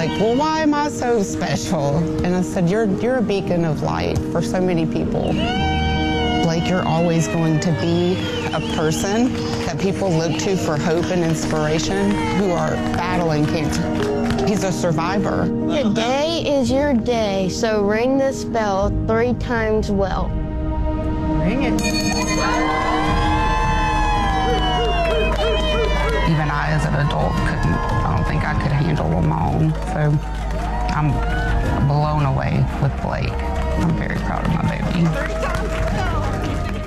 like, well, why am I so special? And I said, you're a beacon of light for so many people. Blake, you're always going to be a person that people look to for hope and inspiration who are battling cancer. He's a survivor. Today is your day, so ring this bell 3 times well. Ring it. Even I, as an adult, I don't think I could handle them all. So I'm blown away with Blake. I'm very proud of my baby.